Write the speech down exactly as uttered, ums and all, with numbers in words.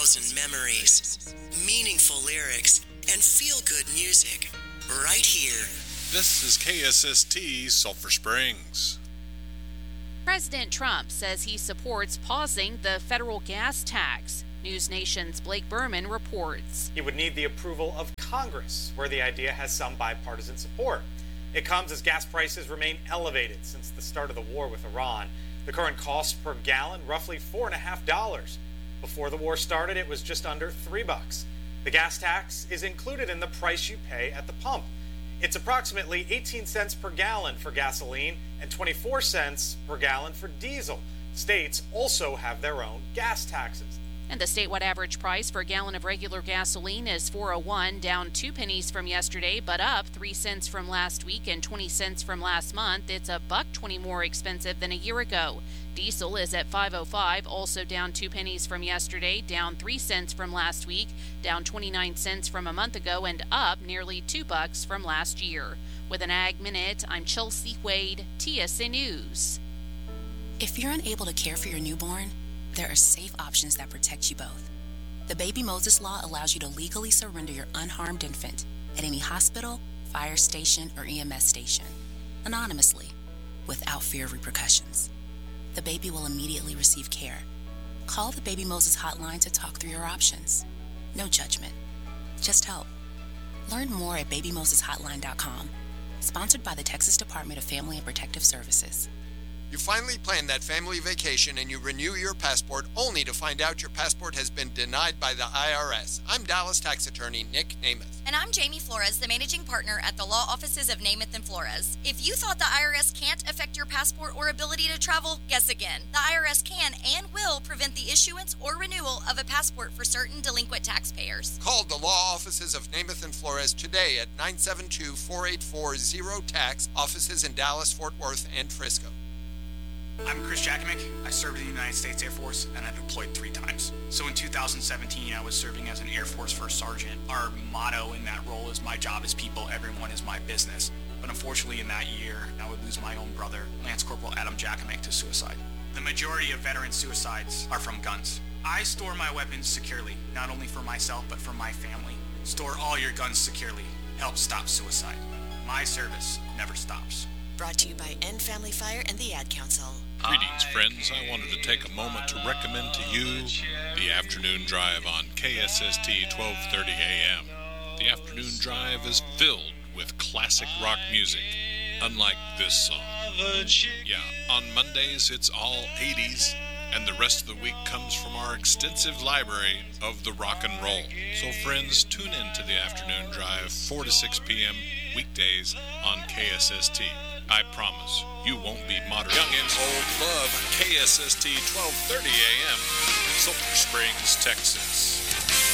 smiles and memories, meaningful lyrics, and feel-good music right here. This is K S S T Sulphur Springs. President Trump says he supports pausing the federal gas tax. News Nation's Blake Berman reports. He would need the approval of Congress, where the idea has some bipartisan support. It comes as gas prices remain elevated since the start of the war with Iran. The current cost per gallon, roughly four and a half dollars. Before the war started, it was just under three bucks. The gas tax is included in the price you pay at the pump. It's approximately eighteen cents per gallon for gasoline and twenty-four cents per gallon for diesel. States also have their own gas taxes. And the statewide average price for a gallon of regular gasoline is four oh one, down two pennies from yesterday, but up three cents from last week and twenty cents from last month. It's a buck twenty more expensive than a year ago. Diesel is at five oh five, also down two pennies from yesterday, down three cents from last week, down twenty-nine cents from a month ago, and up nearly two bucks from last year. With an Ag Minute, I'm Chelsea Wade, T S N News. If you're unable to care for your newborn, there are safe options that protect you both. The Baby Moses Law allows you to legally surrender your unharmed infant at any hospital, fire station, or E M S station, anonymously, without fear of repercussions. The baby will immediately receive care. Call the Baby Moses hotline to talk through your options. No judgment, just help. Learn more at baby moses hotline dot com. Sponsored by the Texas Department of Family and Protective Services. You finally plan that family vacation and you renew your passport only to find out your passport has been denied by the I R S. I'm Dallas tax attorney Nick Namath. And I'm Jamie Flores, the managing partner at the law offices of Namath and Flores. If you thought the I R S can't affect your passport or ability to travel, guess again. The I R S can and will prevent the issuance or renewal of a passport for certain delinquent taxpayers. Call the law offices of Namath and Flores today at nine seven two, four eight four, zero tax, offices in Dallas, Fort Worth, and Frisco. I'm Chris Jakimick. I served in the United States Air Force and I deployed three times. So in two thousand seventeen, I was serving as an Air Force First Sergeant. Our motto in that role is my job is people, everyone is my business. But unfortunately in that year, I would lose my own brother, Lance Corporal Adam Jakimick, to suicide. The majority of veteran suicides are from guns. I store my weapons securely, not only for myself, but for my family. Store all your guns securely. Help stop suicide. My service never stops. Brought to you by End Family Fire and the Ad Council. Greetings, friends. I wanted to take a moment to recommend to you the Afternoon Drive on K S S T twelve thirty A M. The Afternoon Drive is filled with classic rock music, unlike this song. Yeah, on Mondays it's all eighties, and the rest of the week comes from our extensive library of the rock and roll. So friends, tune in to the Afternoon Drive, four to six p.m. weekdays on K S S T. I promise you won't be modern. Youngins' Old Love, K S S T twelve thirty A M, Sulphur Springs, Texas.